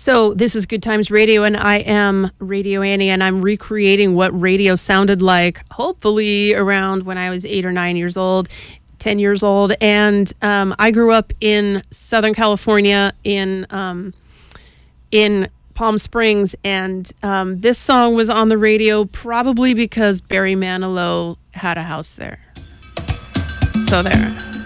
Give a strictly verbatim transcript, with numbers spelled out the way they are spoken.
So this is Good Times Radio, and I am Radio Annie, and I'm recreating what radio sounded like, hopefully around when I was eight or nine years old, ten years old. And um, I grew up in Southern California, in um, in Palm Springs, and um, this song was on the radio probably because Barry Manilow had a house there. So there.